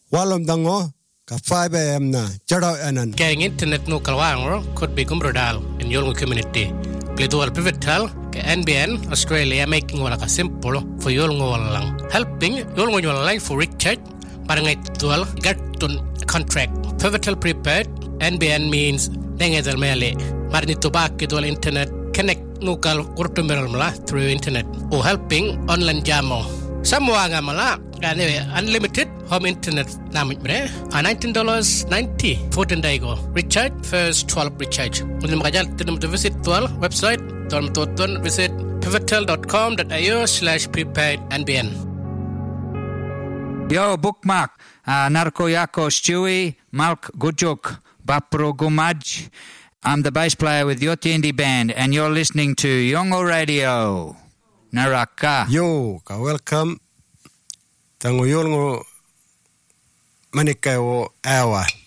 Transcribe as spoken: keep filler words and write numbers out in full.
walom dango ka five a m na charo anan keng internet no kalwang ro could be gumrodal in your community play dual pivotal ka N B N Australia making wala ka simple for your ngolang helping your ngolang for recharge barangay dual gatun contract pivotal prepared N B N means dengedal mele marni tobak dual internet connect nukal urtumeral mala through internet or helping online jamo samwa nga mala gane unlimited home internet namit mre nineteen dollars ninety fourteen day go recharge first twelve recharge ulim makajal tinum to visit twelve website tom toton visit pivotal dot com dot a u slash prepaid N B N. Yo bookmark uh, Narko Yako Stewie Malk Gujuk Bapro Gumaj. I'm the bass player with Yoti Indie Band and you're listening to Yongo Radio. Naraka. Yo, ka welcome. Tango yolngo manikayo awa.